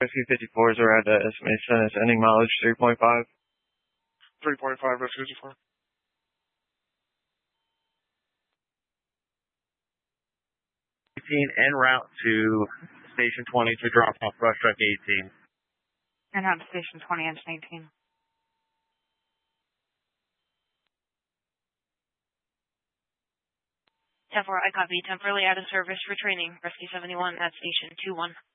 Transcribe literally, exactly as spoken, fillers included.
Rescue fifty-four is around uh, estimated sentence, ending mileage three point five. three point five, Rescue fifty-four. eighteen en route to Station twenty to drop off brush truck eighteen. En route to Station twenty, engine eighteen. ten four, I copy. Temporarily out of service for training. Rescue seventy-one at Station two one.